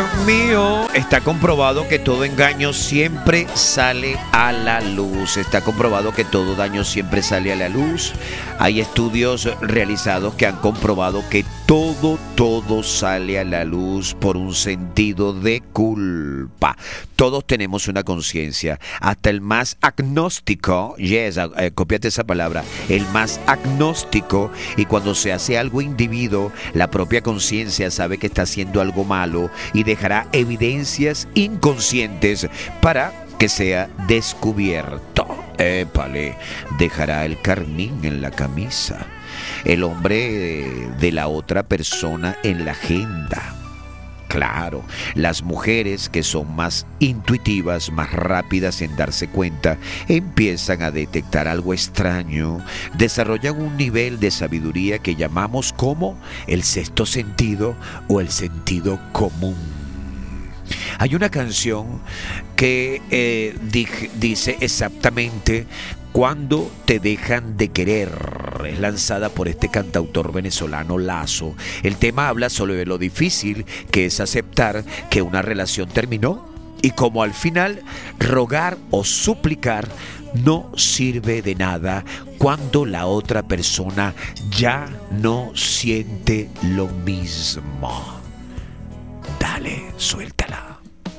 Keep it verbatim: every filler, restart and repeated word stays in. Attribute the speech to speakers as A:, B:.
A: mío, está comprobado que todo engaño siempre sale a la luz. Está comprobado que todo daño siempre sale a la luz. Hay estudios realizados que han comprobado que todo, todo sale a la luz por un sentido de culpa. Todos tenemos una conciencia. Hasta el más agnóstico, yes, eh, cópiate esa palabra, el más agnóstico, y cuando se hace algo individuo, la propia conciencia sabe que está haciendo algo malo y dejará evidencias inconscientes para que sea descubierto. Épale, dejará el carmín en la camisa, el hombre de la otra persona en la agenda. Claro, las mujeres que son más intuitivas, más rápidas en darse cuenta, empiezan a detectar algo extraño, desarrollan un nivel de sabiduría que llamamos como el sexto sentido o el sentido común. Hay una canción que eh, di- dice exactamente cuando te dejan de querer. Es lanzada por este cantautor venezolano Lazo. El tema habla sobre lo difícil que es aceptar que una relación terminó y como al final rogar o suplicar no sirve de nada cuando la otra persona ya no siente lo mismo. Dale, suéltala.